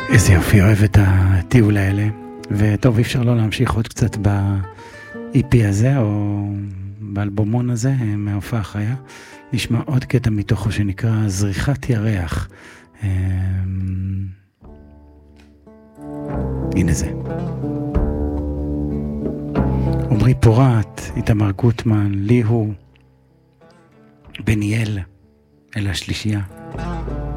איזה יופי, אוהב את הטיול האלה. וטוב, אי אפשר לא להמשיך עוד קצת ב-EP הזה, או באלבומון הזה, מההופעה החיה. נשמע עוד קטע מתוכו שנקרא זריחת ירח. הנה זה. עמרי פורט, איתמר גוטמן, ליהו, בניאל, אלה השלישייה.